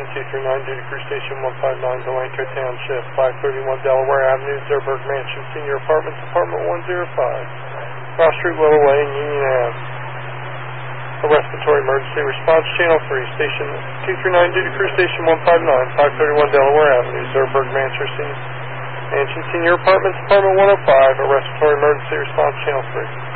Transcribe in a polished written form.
Station 239, duty crew Station 159, Delanco Township, 531 Delaware Avenue, Zerberg Mansion, Senior Apartments, Apartment 105, Cross Street, Willow Way, and Union Ave. A respiratory emergency response, Channel 3, Station 239, duty crew Station 159, 531 Delaware Avenue, Zerberg Mansion, Senior Apartments, Apartment 105, a respiratory emergency response, Channel 3.